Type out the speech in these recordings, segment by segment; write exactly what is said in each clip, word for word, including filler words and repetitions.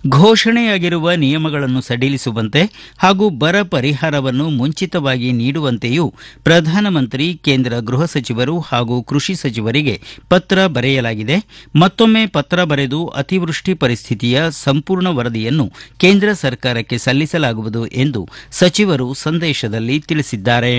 ಘೋಷಣೆಯಾಗಿರುವ ನಿಯಮಗಳನ್ನು ಸಡಿಲಿಸುವಂತೆ ಹಾಗೂ ಬರ ಪರಿಹಾರವನ್ನು ಮುಂಚಿತವಾಗಿ ನೀಡುವಂತೆಯೂ ಪ್ರಧಾನಮಂತ್ರಿ ಕೇಂದ್ರ ಗೃಹ ಸಚಿವರು ಹಾಗೂ ಕೃಷಿ ಸಚಿವರಿಗೆ ಪತ್ರ ಬರೆಯಲಾಗಿದೆ. ಮತ್ತೊಮ್ಮೆ ಪತ್ರ ಬರೆದು ಅತಿವೃಷ್ಟಿ ಪರಿಸ್ಥಿತಿಯ ಸಂಪೂರ್ಣ ವರದಿಯನ್ನು ಕೇಂದ್ರ ಸರ್ಕಾರಕ್ಕೆ ಸಲ್ಲಿಸಲಾಗುವುದು ಎಂದು ಸಚಿವರು ಸಂದೇಶದಲ್ಲಿ ತಿಳಿಸಿದ್ದಾರೆ.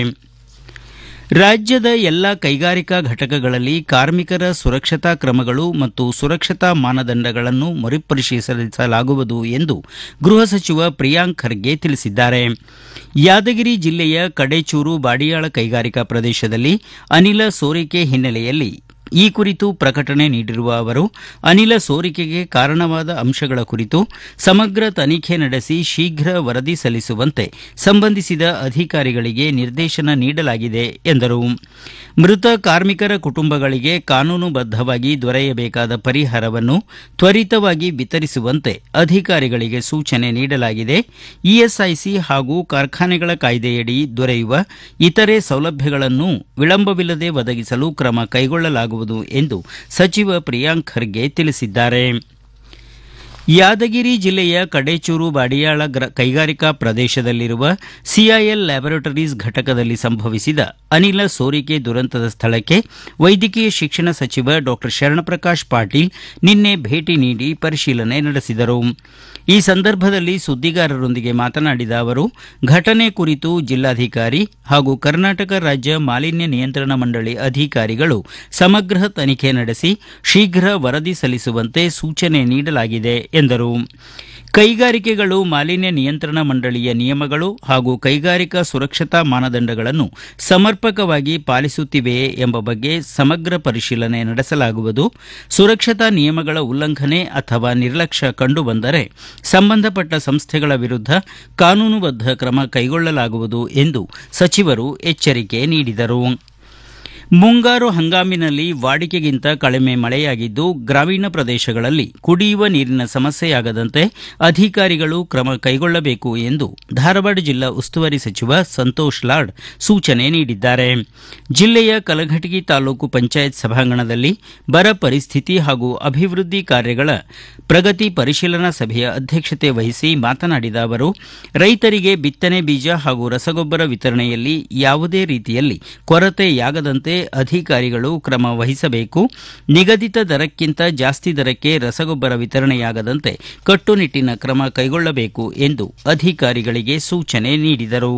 ರಾಜ್ಯದ ಎಲ್ಲ ಕೈಗಾರಿಕಾ ಘಟಕಗಳಲ್ಲಿ ಕಾರ್ಮಿಕರ ಸುರಕ್ಷತಾ ಕ್ರಮಗಳು ಮತ್ತು ಸುರಕ್ಷತಾ ಮಾನದಂಡಗಳನ್ನು ಮರುಪರಿಶೀಲಿಸಲಾಗುವುದು ಎಂದು ಗೃಹ ಸಚಿವ ಪ್ರಿಯಾಂಕ್ ಖರ್ಗೆ ತಿಳಿಸಿದ್ದಾರೆ. ಯಾದಗಿರಿ ಜಿಲ್ಲೆಯ ಕಡೇಚೂರು ಬಾಡಿಯಾಳ ಕೈಗಾರಿಕಾ ಪ್ರದೇಶದಲ್ಲಿ ಅನಿಲ ಸೋರಿಕೆ ಹಿನ್ನೆಲೆಯಲ್ಲಿ ಈ ಕುರಿತು ಪ್ರಕಟಣೆ ನೀಡಿರುವ ಅವರು, ಅನಿಲ ಸೋರಿಕೆಗೆ ಕಾರಣವಾದ ಅಂಶಗಳ ಕುರಿತು ಸಮಗ್ರ ತನಿಖೆ ನಡೆಸಿ ಶೀಘ್ರ ವರದಿ ಸಲ್ಲಿಸುವಂತೆ ಸಂಬಂಧಿಸಿದ ಅಧಿಕಾರಿಗಳಿಗೆ ನಿರ್ದೇಶನ ನೀಡಲಾಗಿದೆ ಎಂದರು. ಮೃತ ಕಾರ್ಮಿಕರ ಕುಟುಂಬಗಳಿಗೆ ಕಾನೂನುಬದ್ಧವಾಗಿ ದೊರೆಯಬೇಕಾದ ಪರಿಹಾರವನ್ನು ತ್ವರಿತವಾಗಿ ವಿತರಿಸುವಂತೆ ಅಧಿಕಾರಿಗಳಿಗೆ ಸೂಚನೆ ನೀಡಲಾಗಿದೆ. ಇಎಸ್ಐಸಿ ಹಾಗೂ ಕಾರ್ಖಾನೆಗಳ ಕಾಯ್ದೆಯಡಿ ದೊರೆಯುವ ಇತರೆ ಸೌಲಭ್ಯಗಳನ್ನು ವಿಳಂಬವಿಲ್ಲದೆ ಒದಗಿಸಲು ಕ್ರಮ ಕೈಗೊಳ್ಳಲಾಗುವುದು ಎಂದು ಸಚಿವ ಪ್ರಿಯಾಂಕ್ ಖರ್ಗೆ ತಿಳಿಸಿದ್ದಾರೆ. ಯಾದಗಿರಿ ಜಿಲ್ಲೆಯ ಕಡೇಚೂರು ಬಾಡಿಯಾಳ ಕೈಗಾರಿಕಾ ಪ್ರದೇಶದಲ್ಲಿರುವ ಸಿಐಎಲ್ ಲ್ಯಾಬೊರೇಟರೀಸ್ ಘಟಕದಲ್ಲಿ ಸಂಭವಿಸಿದ ಅನಿಲ ಸೋರಿಕೆ ದುರಂತದ ಸ್ಥಳಕ್ಕೆ ವೈದ್ಯಕೀಯ ಶಿಕ್ಷಣ ಸಚಿವ ಡಾ ಶರಣಪ್ರಕಾಶ್ ಪಾಟೀಲ್ ನಿನ್ನೆ ಭೇಟಿ ನೀಡಿ ಪರಿಶೀಲನೆ ನಡೆಸಿದರು. ಈ ಸಂದರ್ಭದಲ್ಲಿ ಸುದ್ದಿಗಾರರೊಂದಿಗೆ ಮಾತನಾಡಿದ ಅವರು, ಘಟನೆ ಕುರಿತು ಜಿಲ್ಲಾಧಿಕಾರಿ ಹಾಗೂ ಕರ್ನಾಟಕ ರಾಜ್ಯ ಮಾಲಿನ್ಯ ನಿಯಂತ್ರಣ ಮಂಡಳಿ ಅಧಿಕಾರಿಗಳು ಸಮಗ್ರ ತನಿಖೆ ನಡೆಸಿ ಶೀಘ್ರ ವರದಿ ಸಲ್ಲಿಸುವಂತೆ ಸೂಚನೆ ನೀಡಲಾಗಿದೆ ಎಂದರು. ಕೈಗಾರಿಕೆಗಳು ಮಾಲಿನ್ಯ ನಿಯಂತ್ರಣ ಮಂಡಳಿಯ ನಿಯಮಗಳು ಹಾಗೂ ಕೈಗಾರಿಕಾ ಸುರಕ್ಷತಾ ಮಾನದಂಡಗಳನ್ನು ಸಮರ್ಪಕವಾಗಿ ಪಾಲಿಸುತ್ತಿವೆಯೇ ಎಂಬ ಬಗ್ಗೆ ಸಮಗ್ರ ಪರಿಶೀಲನೆ ನಡೆಸಲಾಗುವುದು. ಸುರಕ್ಷತಾ ನಿಯಮಗಳ ಉಲ್ಲಂಘನೆ ಅಥವಾ ನಿರ್ಲಕ್ಷ್ಯ ಕಂಡುಬಂದರೆ ಸಂಬಂಧಪಟ್ಟ ಸಂಸ್ಥೆಗಳ ವಿರುದ್ಧ ಕಾನೂನುಬದ್ಧ ಕ್ರಮ ಕೈಗೊಳ್ಳಲಾಗುವುದು ಎಂದು ಸಚಿವರು ಎಚ್ಚರಿಕೆ ನೀಡಿದರು. ಮುಂಗಾರು ಹಂಗಾಮಿನಲ್ಲಿ ವಾಡಿಕೆಗಿಂತ ಕಡಿಮೆ ಮಳೆಯಾಗಿದ್ದು ಗ್ರಾಮೀಣ ಪ್ರದೇಶಗಳಲ್ಲಿ ಕುಡಿಯುವ ನೀರಿನ ಸಮಸ್ಯೆಯಾಗದಂತೆ ಅಧಿಕಾರಿಗಳು ಕ್ರಮ ಕೈಗೊಳ್ಳಬೇಕು ಎಂದು ಧಾರವಾಡ ಜಿಲ್ಲಾ ಉಸ್ತುವಾರಿ ಸಚಿವ ಸಂತೋಷ್ ಲಾಡ್ ಸೂಚನೆ ನೀಡಿದ್ದಾರೆ. ಜಿಲ್ಲೆಯ ಕಲಘಟಗಿ ತಾಲೂಕು ಪಂಚಾಯತ್ ಸಭಾಂಗಣದಲ್ಲಿ ಬರ ಪರಿಸ್ಥಿತಿ ಹಾಗೂ ಅಭಿವೃದ್ಧಿ ಕಾರ್ಯಗಳ ಪ್ರಗತಿ ಪರಿಶೀಲನಾ ಸಭೆಯ ಅಧ್ಯಕ್ಷತೆ ವಹಿಸಿ ಮಾತನಾಡಿದ ಅವರು, ರೈತರಿಗೆ ಬಿತ್ತನೆ ಬೀಜ ಹಾಗೂ ರಸಗೊಬ್ಬರ ವಿತರಣೆಯಲ್ಲಿ ಯಾವುದೇ ರೀತಿಯಲ್ಲಿ ಕೊರತೆಯಾಗದಂತೆ ಅಧಿಕಾರಿಗಳು ಕ್ರಮ ವಹಿಸಬೇಕು. ನಿಗದಿತ ದರಕ್ಕಿಂತ ಜಾಸ್ತಿ ದರಕ್ಕೆ ರಸಗೊಬ್ಬರ ವಿತರಣೆಯಾಗದಂತೆ ಕಟ್ಟುನಿಟ್ಟಿನ ಕ್ರಮ ಕೈಗೊಳ್ಳಬೇಕು ಎಂದು ಅಧಿಕಾರಿಗಳಿಗೆ ಸೂಚನೆ ನೀಡಿದರು.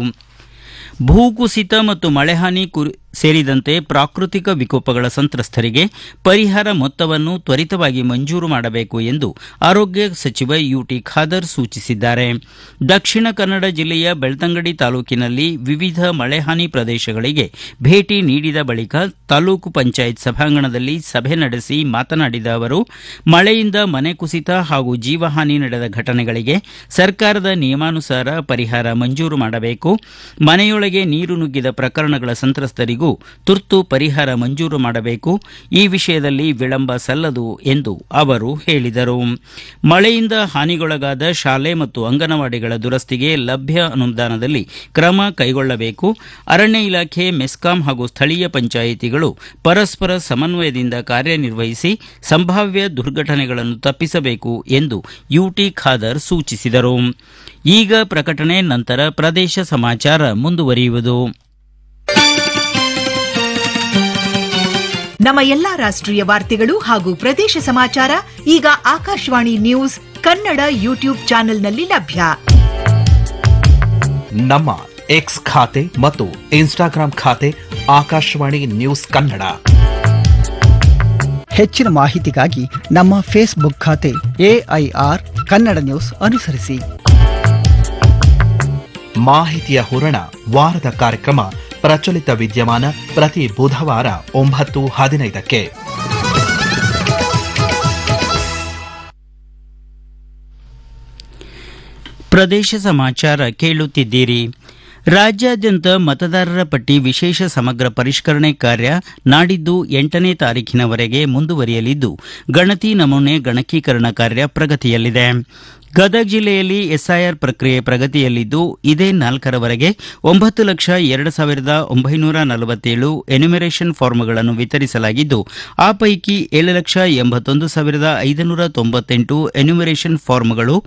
ಭೂಕುಸಿತ ಮತ್ತು ಮಳೆಹಾನಿ ಸೇರಿದಂತೆ ಪ್ರಾಕೃತಿಕ ವಿಕೋಪಗಳ ಸಂತ್ರಸ್ತರಿಗೆ ಪರಿಹಾರ ಮೊತ್ತವನ್ನು ತ್ವರಿತವಾಗಿ ಮಂಜೂರು ಮಾಡಬೇಕು ಎಂದು ಆರೋಗ್ಯ ಸಚಿವ ಯುಟಿ ಖಾದರ್ ಸೂಚಿಸಿದ್ದಾರೆ. ದಕ್ಷಿಣ ಕನ್ನಡ ಜಿಲ್ಲೆಯ ಬೆಳ್ತಂಗಡಿ ತಾಲೂಕಿನಲ್ಲಿ ವಿವಿಧ ಮಳೆಹಾನಿ ಪ್ರದೇಶಗಳಿಗೆ ಭೇಟಿ ನೀಡಿದ ಬಳಿಕ ತಾಲೂಕು ಪಂಚಾಯತ್ ಸಭಾಂಗಣದಲ್ಲಿ ಸಭೆ ನಡೆಸಿ ಮಾತನಾಡಿದ ಅವರು, ಮಳೆಯಿಂದ ಮನೆ ಕುಸಿತ ಹಾಗೂ ಜೀವಹಾನಿ ನಡೆದ ಘಟನೆಗಳಿಗೆ ಸರ್ಕಾರದ ನಿಯಮಾನುಸಾರ ಪರಿಹಾರ ಮಂಜೂರು ಮಾಡಬೇಕು. ಮನೆಯೊಳಗೆ ನೀರು ನುಗ್ಗಿದ ಪ್ರಕರಣಗಳ ಸಂತ್ರಸ್ತರಿಗೂ ತುರ್ತು ಪರಿಹಾರ ಮಂಜೂರು ಮಾಡಬೇಕು. ಈ ವಿಷಯದಲ್ಲಿ ವಿಳಂಬ ಸಲ್ಲದು ಎಂದು ಅವರು ಹೇಳಿದರು. ಮಳೆಯಿಂದ ಹಾನಿಗೊಳಗಾದ ಶಾಲೆ ಮತ್ತು ಅಂಗನವಾಡಿಗಳ ದುರಸ್ತಿಗೆ ಲಭ್ಯ ಅನುದಾನದಲ್ಲಿ ಕ್ರಮ ಕೈಗೊಳ್ಳಬೇಕು. ಅರಣ್ಯ ಇಲಾಖೆ, ಮೆಸ್ಕಾಂ ಹಾಗೂ ಸ್ಥಳೀಯ ಪಂಚಾಯಿತಿಗಳು ಪರಸ್ಪರ ಸಮನ್ವಯದಿಂದ ಕಾರ್ಯನಿರ್ವಹಿಸಿ ಸಂಭಾವ್ಯ ದುರ್ಘಟನೆಗಳನ್ನು ತಪ್ಪಿಸಬೇಕು ಎಂದು ಯುಟಿ ಖಾದರ್ ಸೂಚಿಸಿದರು. ಈಗ ಪ್ರಕಟಣೆ, ನಂತರ ಪ್ರದೇಶ ಸಮಾಚಾರ ಮುಂದುವರಿಯುವುದು. ನಮ್ಮ ಎಲ್ಲಾ ರಾಷ್ಟ್ರೀಯ ವಾರ್ತೆಗಳು ಹಾಗೂ ಪ್ರದೇಶ ಸಮಾಚಾರ ಈಗ ಆಕಾಶವಾಣಿ ನ್ಯೂಸ್ ಕನ್ನಡ ಯೂಟ್ಯೂಬ್ ಚಾನೆಲ್ನಲ್ಲಿ ಲಭ್ಯ. ನಮ್ಮ ಎಕ್ಸ್ ಖಾತೆ ಮತ್ತು ಇನ್ಸ್ಟಾಗ್ರಾಂ ಖಾತೆ ಆಕಾಶವಾಣಿ ನ್ಯೂಸ್ ಕನ್ನಡ. ಹೆಚ್ಚಿನ ಮಾಹಿತಿಗಾಗಿ ನಮ್ಮ ಫೇಸ್ಬುಕ್ ಖಾತೆ ಎಐಆರ್ ಕನ್ನಡ ನ್ಯೂಸ್ ಅನುಸರಿಸಿ. ಮಾಹಿತಿಯ ಹೂರಣ, ವಾರದ ಕಾರ್ಯಕ್ರಮ ಪ್ರಚಲಿತ ವಿದ್ಯಮಾನ ಪ್ರತಿ ಬುಧವಾರ ಒಂಬತ್ತು ಹದಿನೈದಕ್ಕೆ. ಪ್ರದೇಶ ಸಮಾಚಾರ ಕೇಳುತ್ತಿದ್ದೀರಿ. ರಾಜ್ಯಾದ್ಯಂತ ಮತದಾರರ ಪಟ್ಟಿ ವಿಶೇಷ ಸಮಗ್ರ ಪರಿಷ್ಕರಣೆ ಕಾರ್ಯ ನಾಡಿದ್ದು ಎಂಟನೇ ತಾರೀಖಿನವರೆಗೆ ಮುಂದುವರಿಯಲಿದ್ದು, ಗಣತಿ ನಮೂನೆ ಗಣಕೀಕರಣ ಕಾರ್ಯ ಪ್ರಗತಿಯಲ್ಲಿದೆ. ಗದಗ ಜಿಲ್ಲೆಯಲ್ಲಿ ಎಸ್ಐಆರ್ ಪ್ರಕ್ರಿಯೆ ಪ್ರಗತಿಯಲ್ಲಿದ್ದು, ಇದೇ ನಾಲ್ಕರವರೆಗೆ ಒಂಬತ್ತು ಲಕ್ಷ ಎರಡು ಸಾವಿರದ ಒಂಬೈನೂರ ನಲವತ್ತೇಳು ಎನ್ಯುಮರೇಷನ್ ಫಾರ್ಮ್ಗಳನ್ನು ವಿತರಿಸಲಾಗಿದ್ದು, ಆ ಪೈಕಿ ಏಳು ಲಕ್ಷ ಎಂಬತ್ತೊಂದು ಸಾವಿರದ ಐದುನೂರ ತೊಂಬತ್ತೆಂಟು ಎನ್ಯುಮರೇಷನ್ ಫಾರ್ಮ್ಗಳು